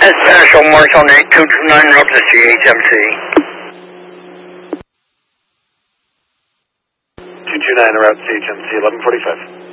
National Marshal Nate 229 up to CHMC. 229 around CHMC 1145.